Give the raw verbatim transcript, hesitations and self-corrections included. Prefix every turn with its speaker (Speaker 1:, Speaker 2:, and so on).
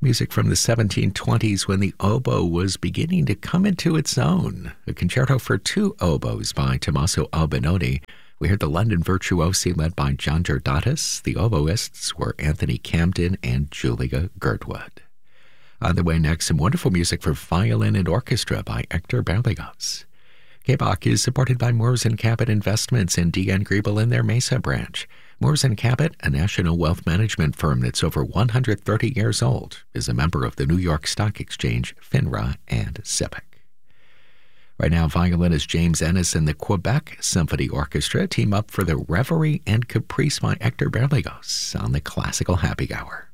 Speaker 1: Music from the seventeen twenties when the oboe was beginning to come into its own. A concerto for two oboes by Tommaso Albinoni. We heard the London Virtuosi led by John Jordatis. The oboists were Anthony Camden and Julia Girdwood. On the way next, some wonderful music for violin and orchestra by Hector Berlioz. K B O C is supported by Moores and Cabot Investments and D N Griebel in their Mesa branch. Moores and Cabot, a national wealth management firm that's over one hundred thirty years old, is a member of the New York Stock Exchange, FINRA, and SIPC. Right now, violinist James Ennis and the Quebec Symphony Orchestra team up for the Reverie and Caprice by Hector Berlioz on the Classical Happy Hour.